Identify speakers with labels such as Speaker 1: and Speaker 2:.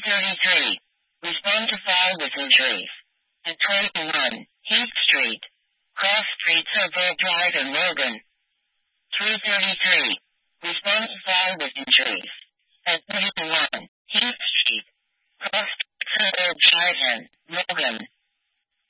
Speaker 1: 233. Respond to file with entries. At 21, Heath Street, Cross Streets of Oak Drive and Logan. 333. Respond to file with entries. At 21,